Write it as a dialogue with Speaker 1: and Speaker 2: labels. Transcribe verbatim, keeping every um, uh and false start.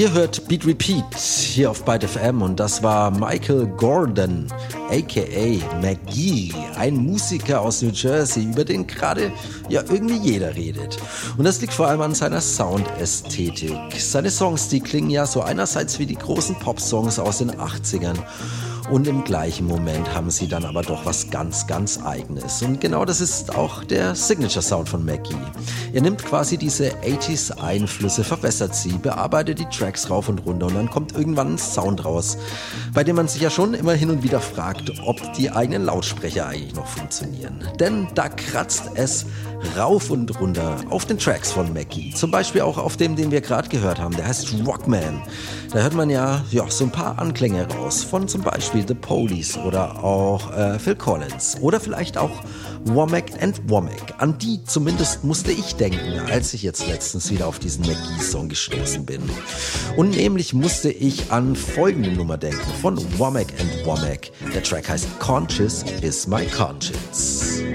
Speaker 1: Ihr hört Beat Repeat hier auf Byte F M und das war Michael Gordon, aka McGee, ein Musiker aus New Jersey, über den gerade ja irgendwie jeder redet. Und das liegt vor allem an seiner Soundästhetik. Seine Songs, die klingen ja so einerseits wie die großen Pop-Songs aus den achtzigern. Und im gleichen Moment haben sie dann aber doch was ganz, ganz Eigenes. Und genau das ist auch der Signature-Sound von McGee. Er nimmt quasi diese achtziger-Einflüsse, verwässert sie, bearbeitet die Tracks rauf und runter und dann kommt irgendwann ein Sound raus, bei dem man sich ja schon immer hin und wieder fragt, ob die eigenen Lautsprecher eigentlich noch funktionieren. Denn da kratzt es rauf und runter auf den Tracks von McGee. Zum Beispiel auch auf dem, den wir gerade gehört haben, der heißt Rockman. Da hört man ja, ja so ein paar Anklänge raus von zum Beispiel The Police oder auch äh, Phil Collins oder vielleicht auch Womack and Womack. An die zumindest musste ich denken, als ich jetzt letztens wieder auf diesen McGee-Song gestoßen bin. Und nämlich musste ich an folgende Nummer denken von Womack and Womack. Der Track heißt Conscious is My Conscience.